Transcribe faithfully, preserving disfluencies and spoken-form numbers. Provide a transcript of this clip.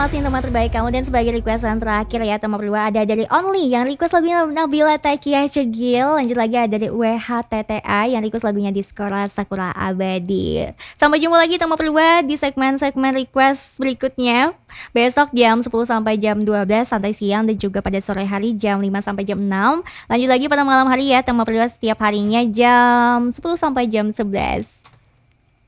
kasih teman terbaik kamu. Dan sebagai requestan terakhir ya teman berdua, ada dari Only yang request lagunya Nabila Takiah Cegil. Lanjut lagi ada dari W H T T A yang request lagunya Discord Sakura Abadi. Sampai jumpa lagi teman berdua di segmen-segmen request berikutnya. Besok jam sepuluh sampai jam dua belas santai siang, dan juga pada sore hari jam lima sampai jam enam. Lanjut lagi pada malam hari ya teman berdua, setiap harinya jam sepuluh sampai jam sebelas.